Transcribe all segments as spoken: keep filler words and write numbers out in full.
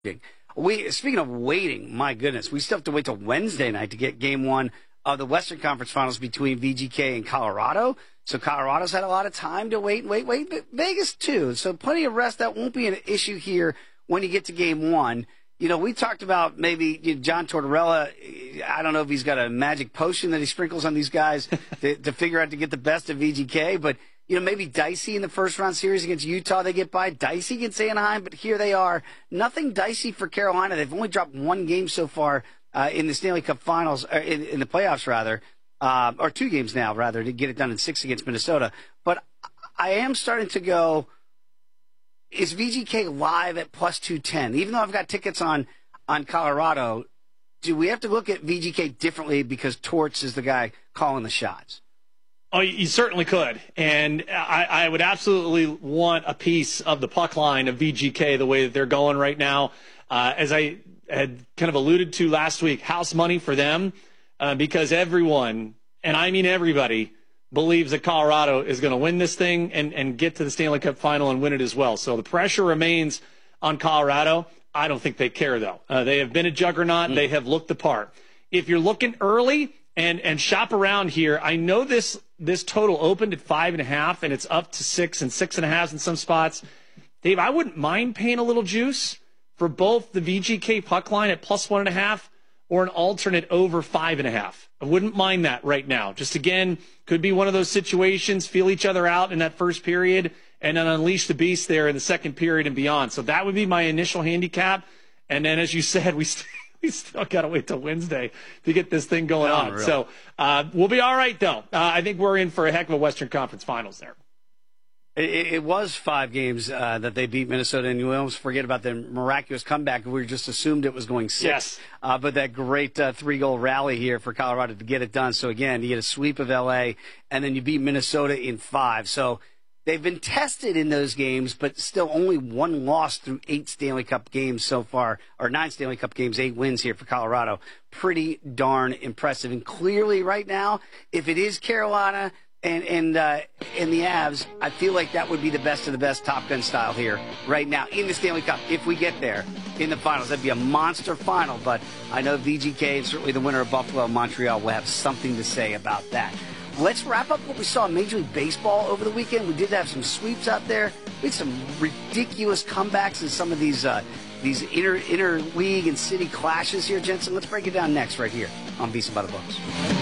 We speaking of waiting, my goodness, we still have to wait till Wednesday night to get game one of the Western Conference Finals between V G K and Colorado. So Colorado's had a lot of time to wait, wait, wait. But Vegas too. So plenty of rest. That won't be an issue here when you get to game one. You know, we talked about maybe you know, John Tortorella. I don't know if he's got a magic potion that he sprinkles on these guys to, to figure out to get the best of V G K, but. You know, maybe dicey in the first round series against Utah, they get by. Dicey against Anaheim, but here they are. Nothing dicey for Carolina. They've only dropped one game so far uh, in the Stanley Cup Finals, or in, in the playoffs rather, uh, or two games now rather, to get it done in six against Minnesota. But I am starting to go, is V G K live at plus two ten? Even though I've got tickets on, on Colorado, do we have to look at V G K differently because Torts is the guy calling the shots? Oh, you certainly could. And I, I would absolutely want a piece of the puck line of V G K the way that they're going right now. Uh, as I had kind of alluded to last week, house money for them uh, because everyone, and I mean everybody, believes that Colorado is going to win this thing and, and get to the Stanley Cup final and win it as well. So the pressure remains on Colorado. I don't think they care, though. Uh, they have been a juggernaut. Mm. They have looked the part. If you're looking early and, and shop around here, I know this – this total opened at five and a half, and it's up to six and six and a half in some spots. Dave, I wouldn't mind paying a little juice for both the V G K puck line at plus one and a half or an alternate over five and a half. I wouldn't mind that right now. Just again, could be one of those situations, feel each other out in that first period, and then unleash the beast there in the second period and beyond. So that would be my initial handicap. And then, as you said, we st- we still got to wait till Wednesday to get this thing going on. Really. So uh, we'll be all right, though. Uh, I think we're in for a heck of a Western Conference Finals there. It, it was five games uh, that they beat Minnesota, and you almost forget about the miraculous comeback. We just assumed it was going six. Yes. Uh, but that great uh, three-goal rally here for Colorado to get it done. So, again, you get a sweep of L A, and then you beat Minnesota in five. So they've been tested in those games, but still only one loss through eight Stanley Cup games so far, or nine Stanley Cup games, eight wins here for Colorado. Pretty darn impressive. And clearly right now, if it is Carolina and and uh, and the Avs, I feel like that would be the best of the best Top Gun style here right now in the Stanley Cup. If we get there in the finals, that'd be a monster final. But I know V G K and certainly the winner of Buffalo and Montreal will have something to say about that. Let's wrap up what we saw in Major League Baseball over the weekend. We did have some sweeps out there. We had some ridiculous comebacks in some of these uh, these inter inter league and city clashes here, Jensen. Let's break it down next right here on VSiN by the Books.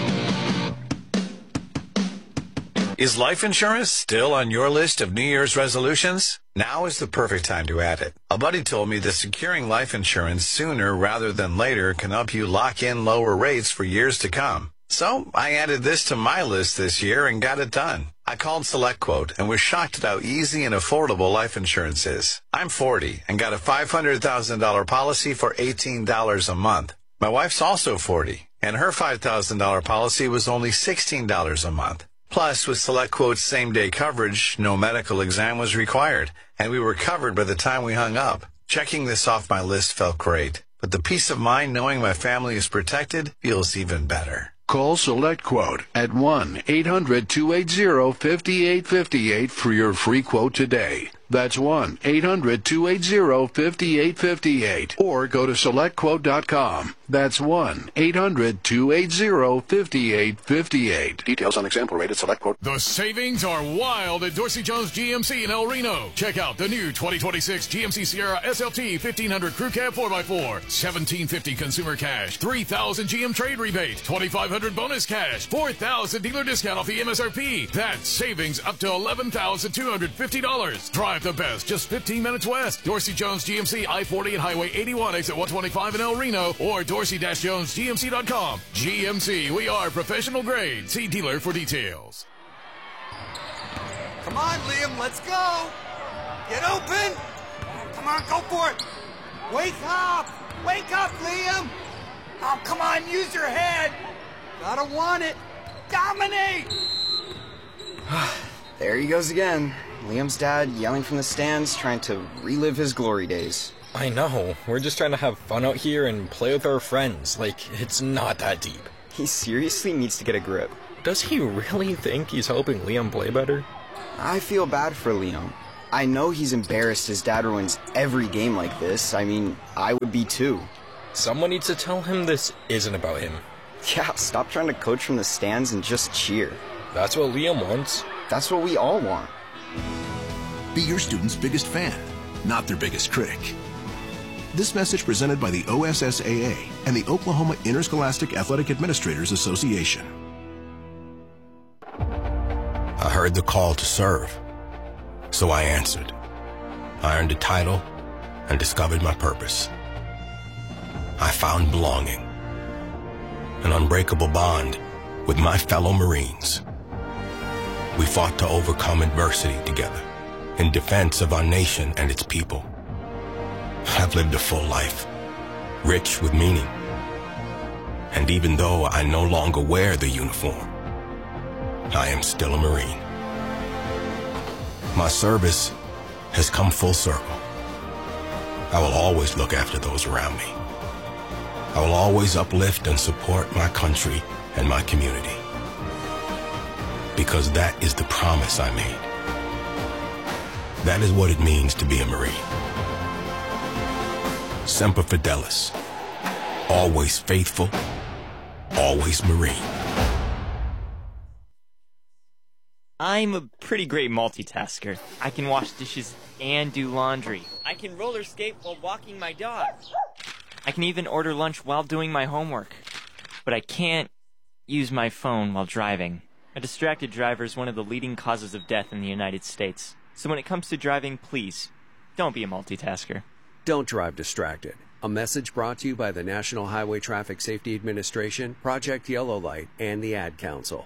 Is life insurance still on your list of New Year's resolutions? Now is the perfect time to add it. A buddy told me that securing life insurance sooner rather than later can help you lock in lower rates for years to come. So I added this to my list this year and got it done. I called SelectQuote and was shocked at how easy and affordable life insurance is. I'm forty and got a five hundred thousand dollars policy for eighteen dollars a month. My wife's also forty, and her five thousand dollars policy was only sixteen dollars a month. Plus, with SelectQuote's same-day coverage, no medical exam was required, and we were covered by the time we hung up. Checking this off my list felt great, but the peace of mind knowing my family is protected feels even better. Call SelectQuote at one eight hundred two eight zero five eight five eight for your free quote today. That's one eight hundred two eight zero five eight five eight. Or go to select quote dot com. That's one eight hundred two eight zero five eight five eight. Details on example rate at SelectQuote. The savings are wild at Dorsey Jones G M C in El Reno. Check out the new twenty twenty-six G M C Sierra S L T fifteen hundred Crew Cab four by four. seventeen fifty consumer cash. three thousand G M trade rebate. twenty-five hundred bonus cash. four thousand dealer discount off the M S R P. That's savings up to eleven thousand two hundred fifty dollars. Drive the best just fifteen minutes west. Dorsey Jones G M C I forty and Highway eighty-one exit one twenty-five in El Reno or dorsey jones G M C dot com. G M C, we are professional grade. See dealer for details. Come on, Liam, let's go. Get open. Come on, go for it. Wake up. Wake up, Liam. Oh, come on, use your head. Gotta want it. Dominate. There he goes again. Liam's dad yelling from the stands, trying to relive his glory days. I know. We're just trying to have fun out here and play with our friends. Like, it's not that deep. He seriously needs to get a grip. Does he really think he's helping Liam play better? I feel bad for Liam. I know he's embarrassed his dad ruins every game like this. I mean, I would be too. Someone needs to tell him this isn't about him. Yeah, stop trying to coach from the stands and just cheer. That's what Liam wants. That's what we all want. Be your student's biggest fan, not their biggest critic. This message presented by the O S S A A and the Oklahoma Interscholastic Athletic Administrators Association. I heard the call to serve, so I answered. I earned a title and discovered my purpose. I found belonging, an unbreakable bond with my fellow Marines. We fought to overcome adversity together in defense of our nation and its people. I've lived a full life, rich with meaning. And even though I no longer wear the uniform, I am still a Marine. My service has come full circle. I will always look after those around me. I will always uplift and support my country and my community. Because that is the promise I made. That is what it means to be a Marine. Semper Fidelis. Always faithful, always Marine. I'm a pretty great multitasker. I can wash dishes and do laundry. I can roller skate while walking my dog. I can even order lunch while doing my homework. But I can't use my phone while driving. A distracted driver is one of the leading causes of death in the United States. So when it comes to driving, please, don't be a multitasker. Don't drive distracted. A message brought to you by the National Highway Traffic Safety Administration, Project Yellow Light, and the Ad Council.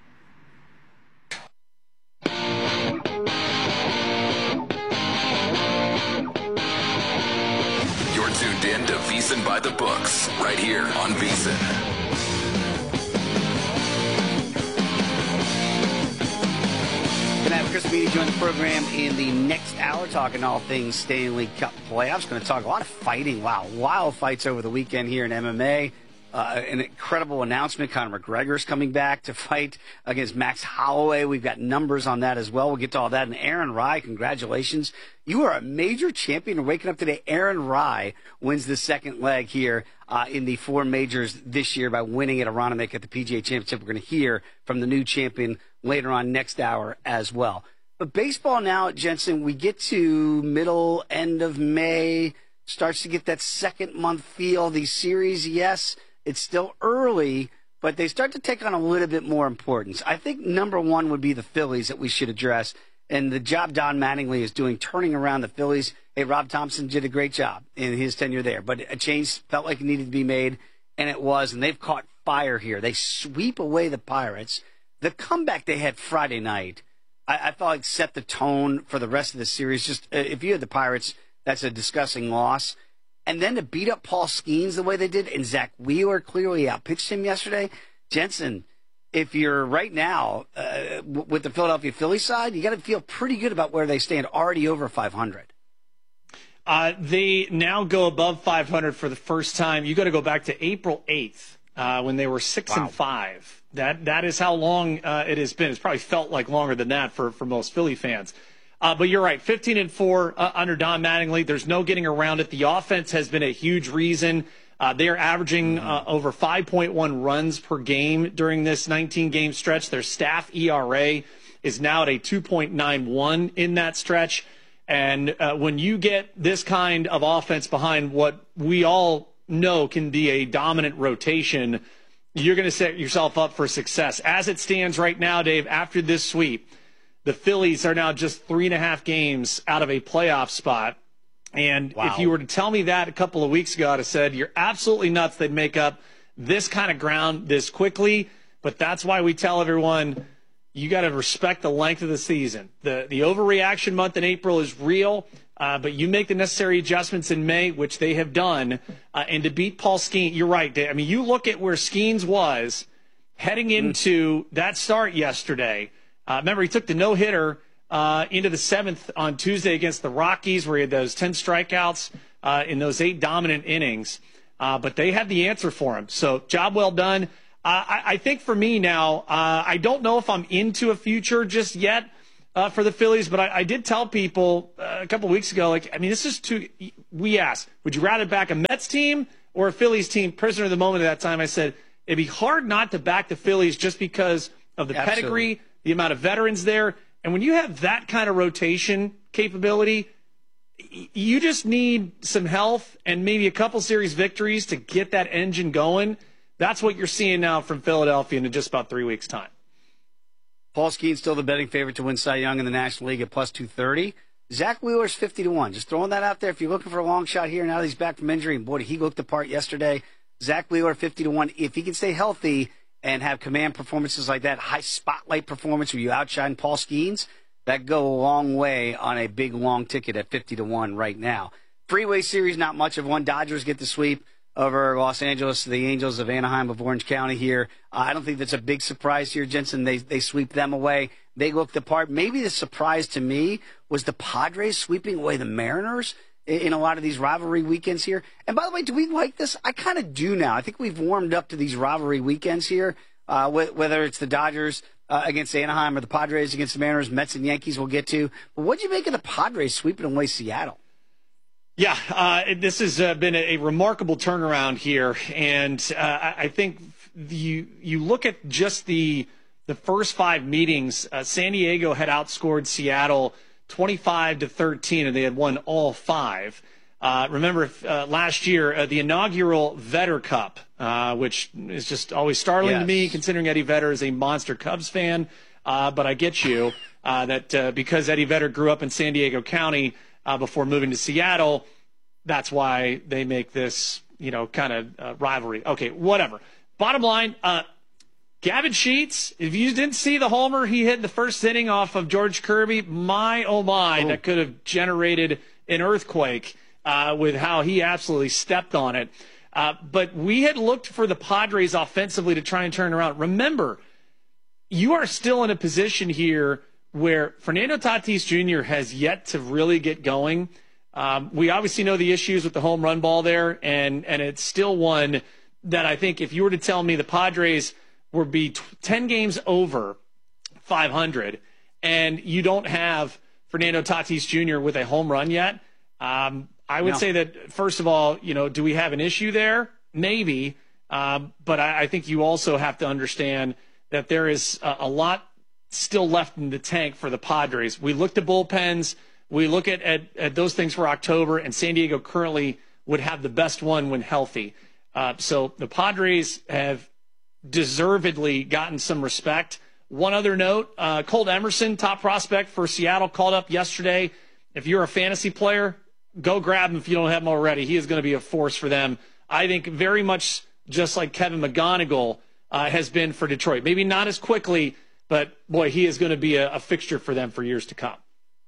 You're tuned in to VEASAN by the Books, right here on VEASAN. Going to have Chris Beatty join the program in the next hour, talking all things Stanley Cup playoffs. Going to talk a lot of fighting. Wow, wild fights over the weekend here in M M A. Uh, an incredible announcement. Conor McGregor's coming back to fight against Max Holloway. We've got numbers on that as well. We'll get to all that. And Aaron Rai, congratulations. You are a major champion. Waking up today, Aaron Rai wins the second leg here uh, in the four majors this year by winning at Aronimink at the P G A Championship. We're going to hear from the new champion later on next hour as well. But baseball now, Jensen, we get to middle, end of May, starts to get that second month feel. These series, yes, it's still early, but they start to take on a little bit more importance. I think number one would be the Phillies that we should address, and the job Don Mattingly is doing, turning around the Phillies. Hey, Rob Thompson did a great job in his tenure there, but a change felt like it needed to be made, and it was, and they've caught fire here. They sweep away the Pirates. The comeback they had Friday night, I, I felt like set the tone for the rest of the series. Just uh, if you had the Pirates, that's a disgusting loss. And then to beat up Paul Skeens the way they did, and Zach Wheeler clearly outpitched him yesterday. Jensen, if you're right now uh, w- with the Philadelphia Phillies side, you got to feel pretty good about where they stand, already over five hundred. Uh, they now go above five hundred for the first time. You got to go back to April eighth uh, when they were six Wow. and five. That that is how long uh, it has been. It's probably felt like longer than that for, for most Philly fans. Uh, but you're right, fifteen and four uh, under Don Mattingly. There's no getting around it. The offense has been a huge reason. Uh, they are averaging uh, over five point one runs per game during this nineteen game stretch. Their staff E R A is now at a two point nine one in that stretch. And uh, when you get this kind of offense behind what we all know can be a dominant rotation, you're going to set yourself up for success. As it stands right now, Dave, after this sweep, the Phillies are now just three and a half games out of a playoff spot. And Wow. if you were to tell me that a couple of weeks ago, I'd have said, you're absolutely nuts they'd make up this kind of ground this quickly. But that's why we tell everyone, you got to respect the length of the season. The the overreaction month in April is real, uh, but you make the necessary adjustments in May, which they have done. Uh, and to beat Paul Skeens, you're right, Dave. I mean, you look at where Skeens was heading into that start yesterday. Uh, remember, he took the no-hitter uh, into the seventh on Tuesday against the Rockies, where he had those ten strikeouts uh, in those eight dominant innings. Uh, but they had the answer for him. So job well done. Uh, I, I think for me now, uh, I don't know if I'm into a future just yet uh, for the Phillies, but I, I did tell people uh, a couple weeks ago, like, I mean, this is too – we asked, would you rather back a Mets team or a Phillies team? Prisoner of the moment at that time, I said, it'd be hard not to back the Phillies just because of the Absolutely. pedigree, the amount of veterans there. And when you have that kind of rotation capability, y- you just need some health and maybe a couple series victories to get that engine going. That's what you're seeing now from Philadelphia in just about three weeks' time. Paul Skeens still the betting favorite to win Cy Young in the National League at plus two thirty. Zach Wheeler's fifty to one. Just throwing that out there. If you're looking for a long shot here, now that he's back from injury, and boy, did he look the part yesterday. Zach Wheeler, fifty to one. If he can stay healthy and have command performances like that, high spotlight performance where you outshine Paul Skeens, that go a long way on a big, long ticket at fifty to one right now. Freeway Series, not much of one. Dodgers get the sweep over Los Angeles, the Angels of Anaheim of Orange County here. Uh, I don't think that's a big surprise here, Jensen. They they sweep them away. They look the part. Maybe the surprise to me was the Padres sweeping away the Mariners in, in a lot of these rivalry weekends here. And by the way, do we like this? I kind of do now. I think we've warmed up to these rivalry weekends here, uh, wh- whether it's the Dodgers uh, against Anaheim or the Padres against the Mariners, Mets and Yankees we'll get to. But what'd you make of the Padres sweeping away Seattle? Yeah, uh, this has uh, been a, a remarkable turnaround here, and uh, I, I think you you look at just the the first five meetings. Uh, San Diego had outscored Seattle twenty-five to thirteen, and they had won all five. Uh, remember uh, last year uh, the inaugural Vedder Cup, uh, which is just always startling yes. to me, considering Eddie Vedder is a monster Cubs fan. Uh, but I get you uh, that uh, because Eddie Vedder grew up in San Diego County. Uh, before moving to Seattle, that's why they make this, you know, kind of uh, rivalry. Okay, whatever. Bottom line, uh, Gavin Sheets, if you didn't see the homer he hit in the first inning off of George Kirby, my, oh my, oh. that could have generated an earthquake uh, with how he absolutely stepped on it. Uh, but we had looked for the Padres offensively to try and turn around. Remember, you are still in a position here where Fernando Tatis Junior has yet to really get going. Um, we obviously know the issues with the home run ball there, and, and it's still one that I think if you were to tell me the Padres would be t- ten games over five hundred and you don't have Fernando Tatis Junior with a home run yet, um, I would no. say that, first of all, you know, do we have an issue there? Maybe. Um, but I, I think you also have to understand that there is a, a lot still left in the tank for the Padres. We looked at bullpens. We look at, at, at those things for October, and San Diego currently would have the best one when healthy. Uh, so the Padres have deservedly gotten some respect. One other note, uh, Colt Emerson, top prospect for Seattle, called up yesterday. If you're a fantasy player, go grab him if you don't have him already. He is going to be a force for them. I think very much just like Kevin McGonigal uh, has been for Detroit. Maybe not as quickly, but, boy, he is going to be a, a fixture for them for years to come.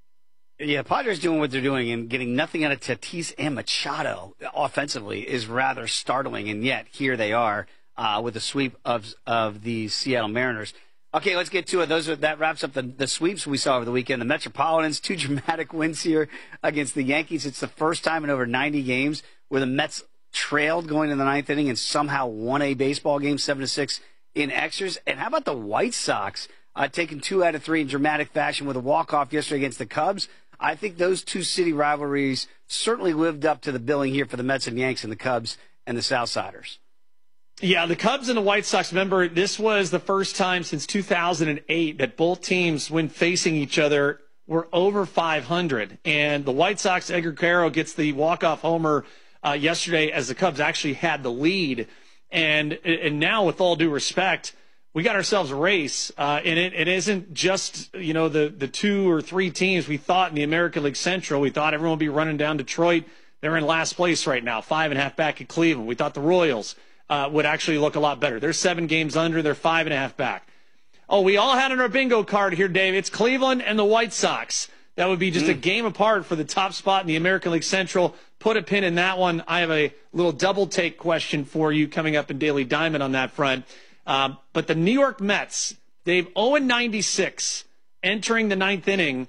Yeah, Padres doing what they're doing and getting nothing out of Tatis and Machado offensively is rather startling, and yet here they are uh, with the sweep of of the Seattle Mariners. Okay, let's get to it. Those are, that wraps up the, the sweeps we saw over the weekend. The Metropolitans, two dramatic wins here against the Yankees. It's the first time in over ninety games where the Mets trailed going in the ninth inning and somehow won a baseball game seven to six in extras. And how about the White Sox uh, taking two out of three in dramatic fashion with a walk-off yesterday against the Cubs? I think those two city rivalries certainly lived up to the billing here for the Mets and Yanks and the Cubs and the Southsiders. Yeah, the Cubs and the White Sox, remember, this was the first time since two thousand eight that both teams, when facing each other, were over five hundred. And the White Sox, Edgar Guerrero gets the walk-off homer uh, yesterday as the Cubs actually had the lead. And, and now, with all due respect, we got ourselves a race, uh, and it, it isn't just, you know, the, the two or three teams we thought in the American League Central. We thought everyone would be running down Detroit. They're in last place right now, five and a half back at Cleveland. We thought the Royals uh, would actually look a lot better. They're seven games under. They're five and a half back. Oh, we all had on our bingo card here, Dave. It's Cleveland and the White Sox. That would be just mm. a game apart for the top spot in the American League Central. Put a pin in that one. I have a little double take question for you coming up in Daily Diamond on that front. Uh, but the New York Mets, they've oh and ninety-six entering the ninth inning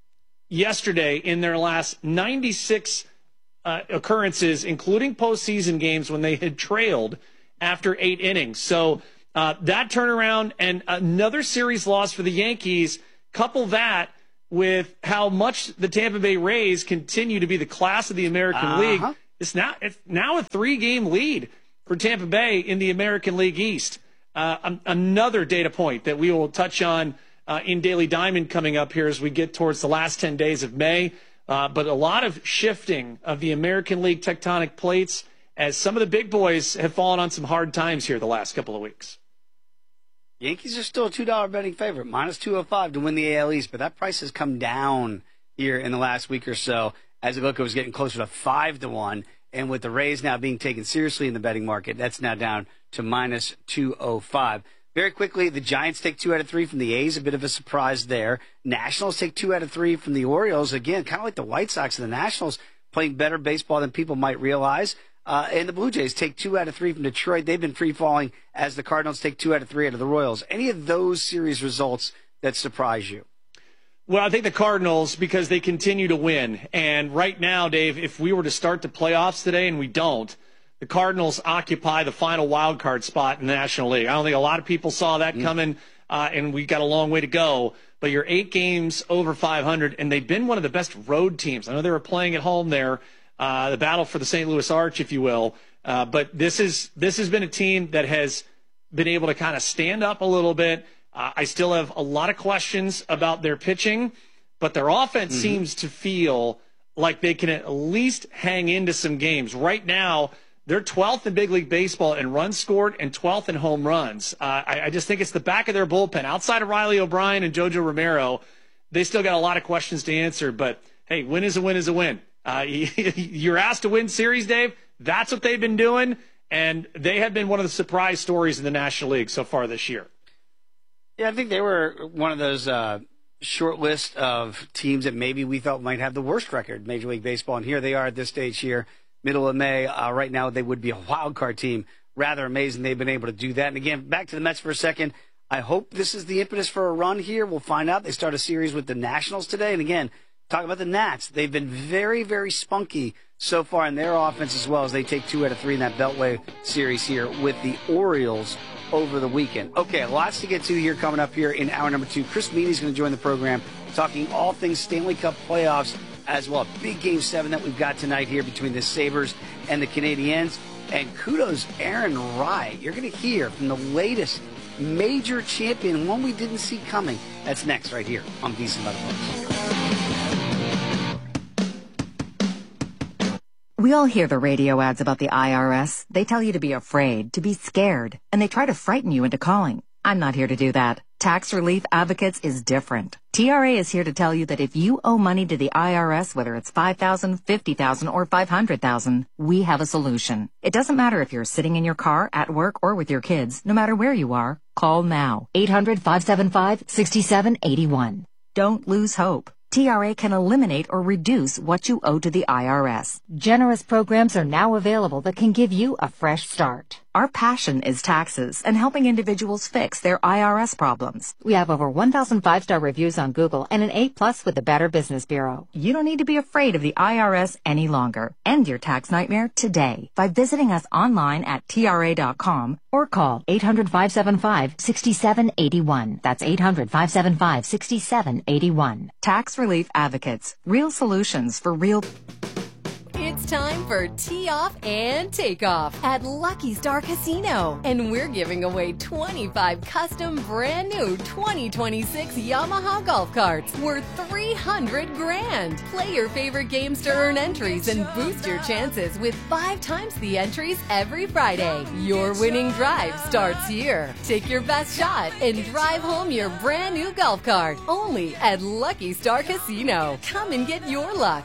yesterday in their last ninety-six uh, occurrences, including postseason games when they had trailed after eight innings. So uh, that turnaround and another series loss for the Yankees, couple that with how much the Tampa Bay Rays continue to be the class of the American Uh-huh. League. It's now, it's now a three-game lead for Tampa Bay in the American League East. Uh, um, another data point that we will touch on uh, in Daily Diamond coming up here as we get towards the last ten days of May. Uh, but a lot of shifting of the American League tectonic plates as some of the big boys have fallen on some hard times here the last couple of weeks. Yankees are still a two dollar betting favorite, minus two oh five to win the A L East, but that price has come down here in the last week or so as it looked, it was getting closer to five to one. And with the Rays now being taken seriously in the betting market, that's now down to minus two oh five. Very quickly, the Giants take two out of three from the A's, a bit of a surprise there. Nationals take two out of three from the Orioles. Again, kind of like the White Sox and the Nationals playing better baseball than people might realize. Uh, and the Blue Jays take two out of three from Detroit. They've been free-falling as the Cardinals take two out of three out of the Royals. Any of those series results that surprise you? Well, I think the Cardinals, because they continue to win. And right now, Dave, if we were to start the playoffs today, and we don't, the Cardinals occupy the final wild card spot in the National League. I don't think a lot of people saw that mm. coming, uh, and we got a long way to go. But you're eight games over five hundred, and they've been one of the best road teams. I know they were playing at home there, uh, the battle for the Saint Louis Arch, if you will. Uh, but this is this has been a team that has been able to kind of stand up a little bit. Uh, I still have a lot of questions about their pitching, but their offense mm-hmm. seems to feel like they can at least hang into some games. Right now, they're twelfth in big league baseball in runs scored and twelfth in home runs. Uh, I, I just think it's the back of their bullpen. Outside of Riley O'Brien and Jojo Romero, they still got a lot of questions to answer. But, hey, win is a win is a win. Uh, you're asked to win series, Dave. That's what they've been doing, and they have been one of the surprise stories in the National League so far this year. Yeah, I think they were one of those uh, short list of teams that maybe we thought might have the worst record in Major League Baseball, and here they are at this stage here. Middle of May, uh, right now they would be a wild card team. Rather amazing they've been able to do that. And again, back to the Mets for a second. I hope this is the impetus for a run here. We'll find out. They start a series with the Nationals today. And again, talk about the Nats. They've been very, very spunky so far in their offense as well as they take two out of three in that Beltway series here with the Orioles over the weekend. Okay, lots to get to here coming up here in hour number two. Chris Meany is going to join the program talking all things Stanley Cup playoffs as well. Big game seven that we've got tonight here between the Sabres and the Canadiens. And kudos Aaron Wright. You're going to hear from the latest major champion, one we didn't see coming. That's next right here on VSiN by the Books. We all hear the radio ads about the I R S. They tell you to be afraid, to be scared, and they try to frighten you into calling. I'm not here to do that. Tax Relief Advocates is different. T R A is here to tell you that if you owe money to the I R S, whether it's five thousand dollars, fifty thousand dollars, or five hundred thousand dollars, we have a solution. It doesn't matter if you're sitting in your car, at work, or with your kids. No matter where you are, call now. eight hundred, five seven five, six seven eight one. Don't lose hope. T R A can eliminate or reduce what you owe to the I R S. Generous programs are now available that can give you a fresh start. Our passion is taxes and helping individuals fix their I R S problems. We have over one thousand five-star reviews on Google and an A plus with the Better Business Bureau. You don't need to be afraid of the I R S any longer. End your tax nightmare today by visiting us online at T R A dot com or call eight hundred, five seven five, six seven eight one. That's eight hundred, five seven five, six seven eight one. Tax Relief Advocates. Real solutions for real... It's time for Tee Off and Takeoff at Lucky Star Casino. And we're giving away twenty-five custom brand new twenty twenty-six Yamaha golf carts worth three hundred grand. Play your favorite games to earn entries and boost your chances with five times the entries every Friday. Your winning drive starts here. Take your best shot and drive home your brand new golf cart. Only at Lucky Star Casino. Come and get your luck.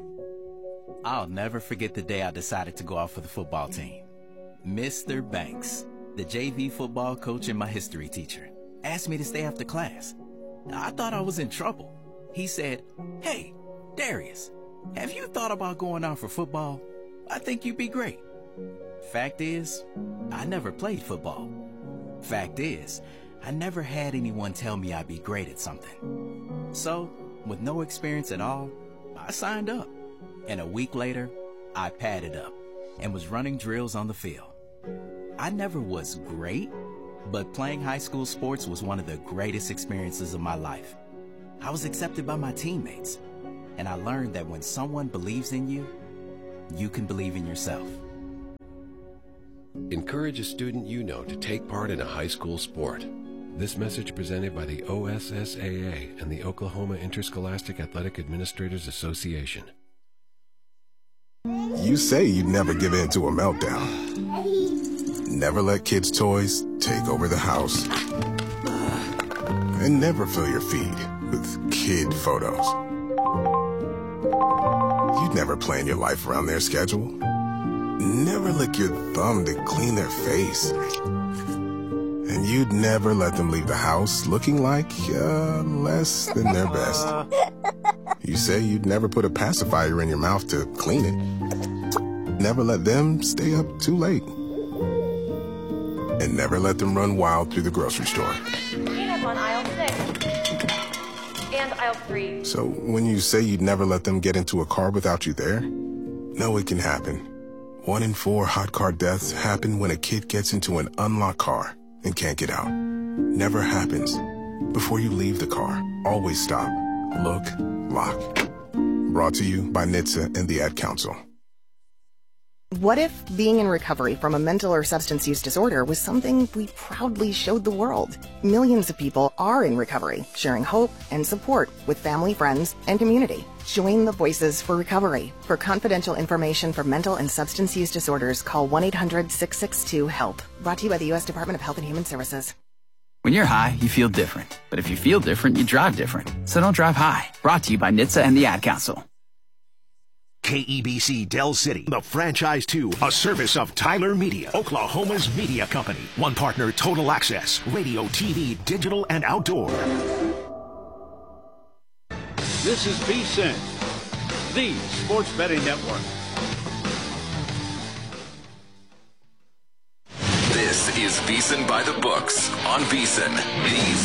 I'll never forget the day I decided to go out for the football team. Mister Banks, the J V football coach and my history teacher, asked me to stay after class. I thought I was in trouble. He said, "Hey, Darius, have you thought about going out for football? I think you'd be great." Fact is, I never played football. Fact is, I never had anyone tell me I'd be great at something. So, with no experience at all, I signed up. And a week later, I padded up and was running drills on the field. I never was great, but playing high school sports was one of the greatest experiences of my life. I was accepted by my teammates. And I learned that when someone believes in you, you can believe in yourself. Encourage a student you know to take part in a high school sport. This message presented by the O S S A A and the Oklahoma Interscholastic Athletic Administrators Association. You say you'd never give in to a meltdown. Never let kids' toys take over the house. And never fill your feed with kid photos. You'd never plan your life around their schedule. Never lick your thumb to clean their face. And you'd never let them leave the house looking like uh, less than their best. You say you'd never put a pacifier in your mouth to clean it. Never let them stay up too late. And never let them run wild through the grocery store. Peanut on aisle six. And aisle three. So when you say you'd never let them get into a car without you there, know it can happen. One in four hot car deaths happen when a kid gets into an unlocked car and can't get out. Never happens. Before you leave the car, always stop, look, lock. Brought to you by N H T S A and the Ad Council. What if being in recovery from a mental or substance use disorder was something we proudly showed the world? Millions of people are in recovery, sharing hope and support with family, friends, and community. Join the Voices for Recovery. For confidential information for mental and substance use disorders, call one eight hundred six six two HELP. Brought to you by the U S Department of Health and Human Services. When you're high, you feel different. But if you feel different, you drive different. So don't drive high. Brought to you by N H T S A and the Ad Council. K E B C Del City, the franchise two, a service of Tyler Media, Oklahoma's media company. One partner, Total Access, radio, T V, digital, and outdoor. This is VSiN, the sports betting network. This is VSiN by the Books on VSiN, the